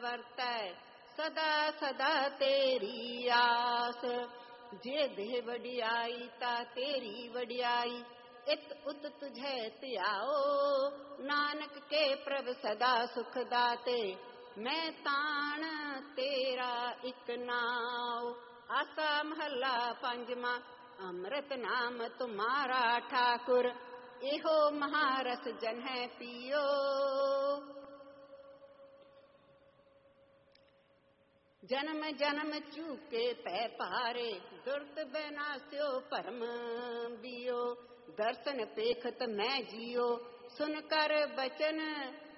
ਵਰਤੈ ਸਦਾ ਸਦਾ ਤੇਰੀ ਆਸ। ਜੇ ਦੇਹ ਵਡਿਆਈ ਤਾ ਤੇਰੀ ਵਡਿਆਈ ਇਤ ਉਤ ਤੁਝੈ ਧਿਆਓ। ਨਾਨਕ ਕੇ ਪ੍ਰਭ ਸਦਾ ਸੁਖ ਦਾਤੇ ਮੈਂ ਤਾਣ ਤੇਰਾ ਇਕ ਨਾਉ। ਆਸਾ ਮਹੱਲਾ ਪੰਜਵਾਂ। ਅੰਮ੍ਰਿਤ ਨਾਮ ਤੁਮਾਰਾ ਠਾਕੁਰ ਇਹੋ ਮਹਾਰਸ ਜਨਹਿ ਪੀਓ। ਜਨਮ ਜਨਮ ਚੂਕੇ ਪੈ ਭਾਰੇ ਦੁਰਤ ਬੈਨਾਸਿਓ ਭਰਮ ਬੀਓ। ਦਰਸ਼ਨ ਪੇਖਤ ਮੈਂ ਜੀਓ ਸੁਨ ਕਰ ਬਚਨ